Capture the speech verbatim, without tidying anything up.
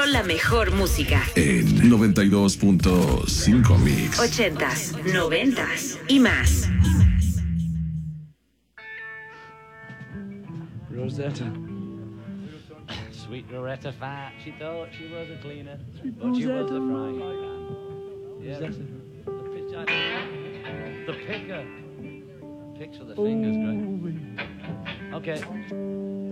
Solo la mejor música. En noventa y dos punto cinco Mix. Ochentas, noventas y más. Rosetta. Sweet Rosetta Fat. She thought she was a cleaner, but she was a frying pan. Yeah, the, the pitch. The picker. Picks with the fingers, great. Okay.